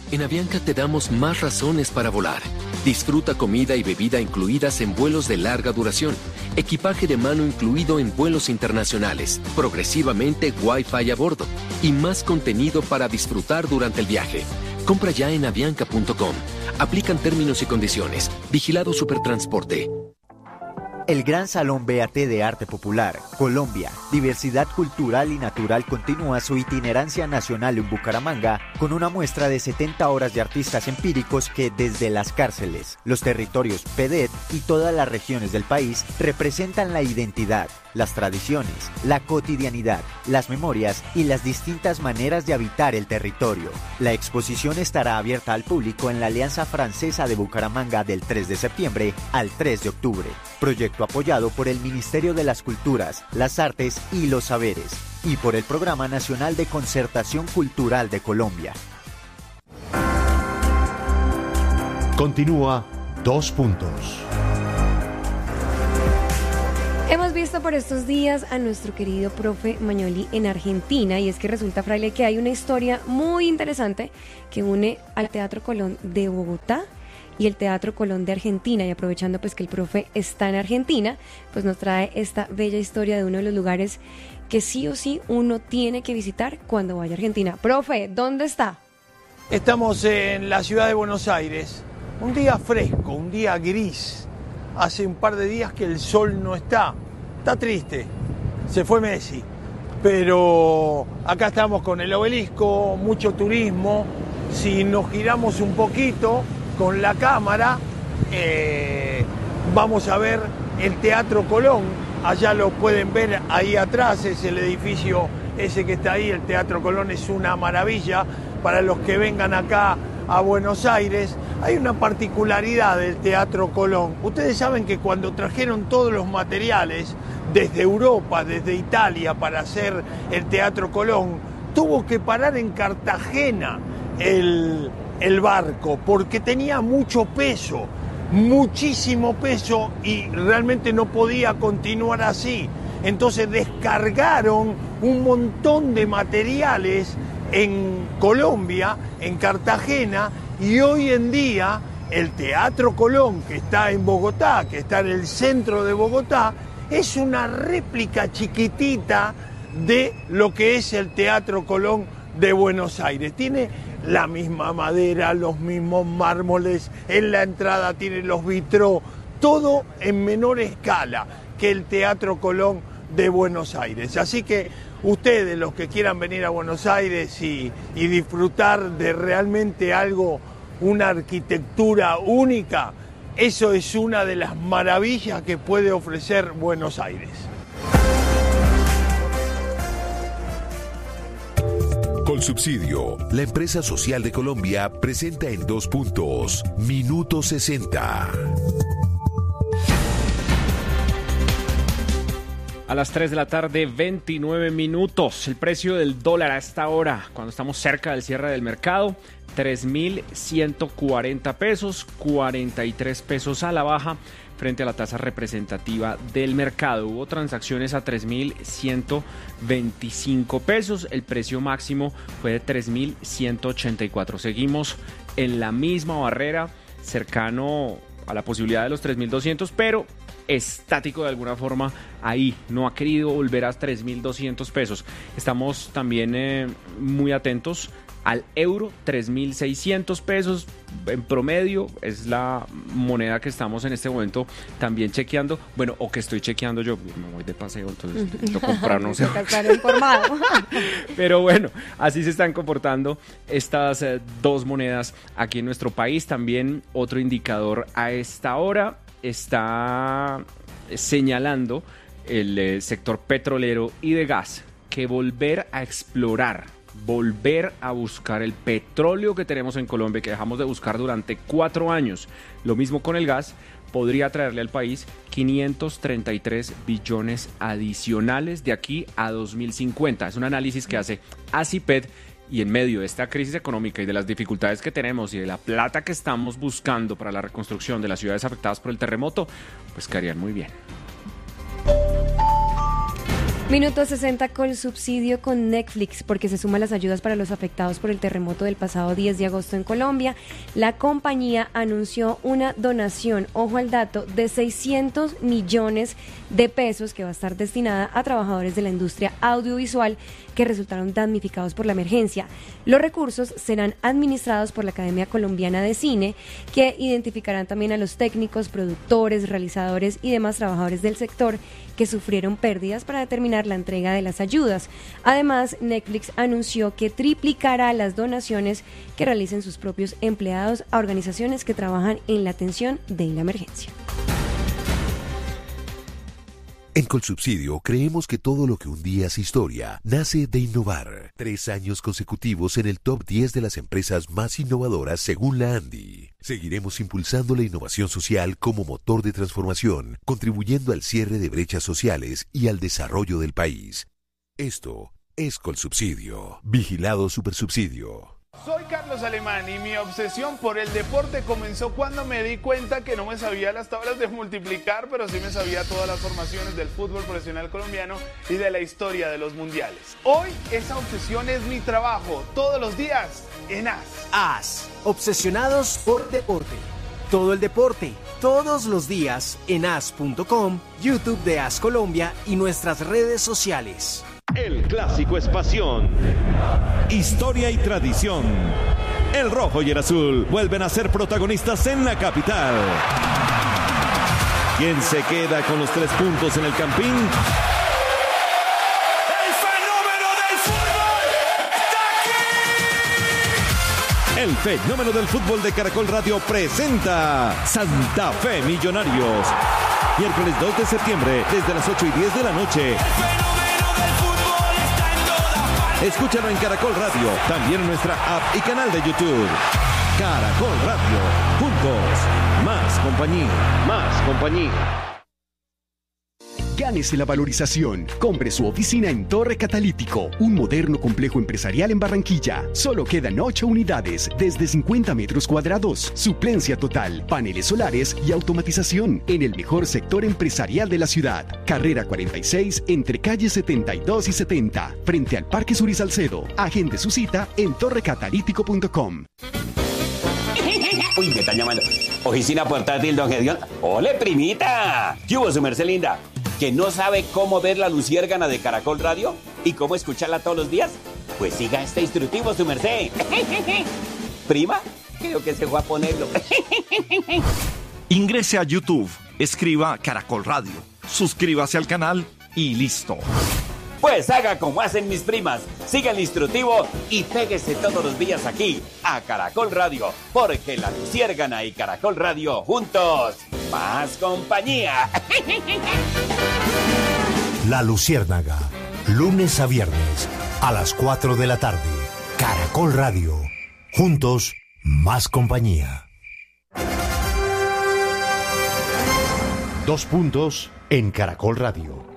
En Avianca te damos más razones para volar. Disfruta comida y bebida incluidas en vuelos de larga duración, equipaje de mano incluido en vuelos internacionales, progresivamente Wi-Fi a bordo y más contenido para disfrutar durante el viaje. Compra ya en avianca.com. Aplican términos y condiciones. Vigilado Supertransporte. El Gran Salón BAT de Arte Popular, Colombia, Diversidad Cultural y Natural continúa su itinerancia nacional en Bucaramanga con una muestra de 70 horas de artistas empíricos que desde las cárceles, los territorios PEDET y todas las regiones del país representan la identidad, las tradiciones, la cotidianidad, las memorias y las distintas maneras de habitar el territorio. La exposición estará abierta al público en la Alianza Francesa de Bucaramanga del 3 de septiembre al 3 de octubre. Proyecto apoyado por el Ministerio de las Culturas, las Artes y los Saberes y por el Programa Nacional de Concertación Cultural de Colombia. Continúa 2 puntos. Hemos visto por estos días a nuestro querido profe Magnoli en Argentina y es que resulta, Fraile, que hay una historia muy interesante que une al Teatro Colón de Bogotá y el Teatro Colón de Argentina, y aprovechando pues que el profe está en Argentina, pues nos trae esta bella historia de uno de los lugares que sí o sí uno tiene que visitar cuando vaya a Argentina. Profe, ¿dónde está? Estamos en la ciudad de Buenos Aires, un día fresco, un día gris. Hace un par de días que el sol no está triste, se fue Messi, pero acá estamos con el obelisco, mucho turismo. Si nos giramos un poquito con la cámara, vamos a ver el Teatro Colón. Allá lo pueden ver ahí atrás, es el edificio ese que está ahí. El Teatro Colón es una maravilla para los que vengan acá a Buenos Aires. Hay una particularidad del Teatro Colón. Ustedes saben que cuando trajeron todos los materiales desde Europa, desde Italia, para hacer el Teatro Colón, tuvo que parar en Cartagena el barco, porque tenía mucho peso, muchísimo peso, y realmente no podía continuar así. Entonces descargaron un montón de materiales en Colombia, en Cartagena, y hoy en día el Teatro Colón, que está en Bogotá, que está en el centro de Bogotá, es una réplica chiquitita de lo que es el Teatro Colón de Buenos Aires. Tiene la misma madera, los mismos mármoles, en la entrada tiene los vitrós, todo en menor escala que el Teatro Colón de Buenos Aires. Así que ustedes, los que quieran venir a Buenos Aires y disfrutar de realmente algo, una arquitectura única, eso es una de las maravillas que puede ofrecer Buenos Aires. Colsubsidio, la empresa social de Colombia, presenta en 2 puntos, Minuto 60. A las 3 de la tarde, 29 minutos. El precio del dólar a esta hora, cuando estamos cerca del cierre del mercado, 3.140 pesos, 43 pesos a la baja frente a la tasa representativa del mercado. Hubo transacciones a 3.125 pesos, el precio máximo fue de 3.184. Seguimos en la misma barrera, cercano a la posibilidad de los 3.200, pero estático de alguna forma ahí, no ha querido volver a 3.200 pesos. Estamos también muy atentos al euro, 3.600 pesos en promedio, es la moneda que estamos en este momento también chequeando, bueno, o que estoy chequeando yo, me voy de paseo, entonces necesito comprar, no sé. Pero bueno, así se están comportando estas dos monedas aquí en nuestro país. También otro indicador a esta hora está señalando el sector petrolero y de gas, que volver a explorar, volver a buscar el petróleo que tenemos en Colombia, que dejamos de buscar durante 4 años, lo mismo con el gas, podría traerle al país 533 billones adicionales de aquí a 2050. Es un análisis que hace ACIPED, y en medio de esta crisis económica y de las dificultades que tenemos y de la plata que estamos buscando para la reconstrucción de las ciudades afectadas por el terremoto, pues quedarían muy bien. Minuto 60 Colsubsidio con Netflix, porque se suman las ayudas para los afectados por el terremoto del pasado 10 de agosto en Colombia. La compañía anunció una donación, ojo al dato, de 600 millones de pesos que va a estar destinada a trabajadores de la industria audiovisual que resultaron damnificados por la emergencia. Los recursos serán administrados por la Academia Colombiana de Cine, que identificarán también a los técnicos, productores, realizadores y demás trabajadores del sector que sufrieron pérdidas para determinar la entrega de las ayudas. Además, Netflix anunció que triplicará las donaciones que realicen sus propios empleados a organizaciones que trabajan en la atención de la emergencia. En Colsubsidio creemos que todo lo que un día es historia nace de innovar. 3 años consecutivos en el top 10 de las empresas más innovadoras según la ANDI. Seguiremos impulsando la innovación social como motor de transformación, contribuyendo al cierre de brechas sociales y al desarrollo del país. Esto es Colsubsidio. Vigilado Supersubsidio. Soy Carlos Alemán y mi obsesión por el deporte comenzó cuando me di cuenta que no me sabía las tablas de multiplicar, pero sí me sabía todas las formaciones del fútbol profesional colombiano y de la historia de los mundiales. Hoy esa obsesión es mi trabajo, todos los días en AS. AS, obsesionados por deporte. Todo el deporte, todos los días en as.com, YouTube de AS Colombia y nuestras redes sociales. El clásico es pasión, historia y tradición. El rojo y el azul vuelven a ser protagonistas en la capital. ¿Quién se queda con los 3 puntos en el Campín? ¡El fenómeno del fútbol está aquí! El fenómeno del fútbol de Caracol Radio presenta Santa Fe Millonarios. Miércoles 2 de septiembre, desde las 8:10 de la noche. Escúchalo en Caracol Radio, también en nuestra app y canal de YouTube. Caracol Radio, juntos, más compañía, más compañía. Gánese la valorización. Compre su oficina en Torre Catalítico, un moderno complejo empresarial en Barranquilla. Solo quedan 8 unidades desde 50 metros cuadrados. Suplencia total, paneles solares y automatización en el mejor sector empresarial de la ciudad. Carrera 46 entre calles 72 y 70, frente al Parque Sur y Salcedo. Agende su cita en torrecatalítico.com. Uy, me están llamando. Oficina portátil, don Gedeón. ¡Ole, primita! ¿Qué hubo, su merced linda? ¿Que no sabe cómo ver la luciérgana de Caracol Radio y cómo escucharla todos los días? Pues siga este instructivo, su merced. ¿Prima? Creo que se fue a ponerlo. Ingrese a YouTube, escriba Caracol Radio, suscríbase al canal y listo. Pues haga como hacen mis primas, siga el instructivo y péguese todos los días aquí a Caracol Radio, porque la luciérgana y Caracol Radio juntos, más compañía. La Luciérnaga, lunes a viernes a las 4 de la tarde. Caracol Radio, juntos, más compañía. 2 puntos en Caracol Radio.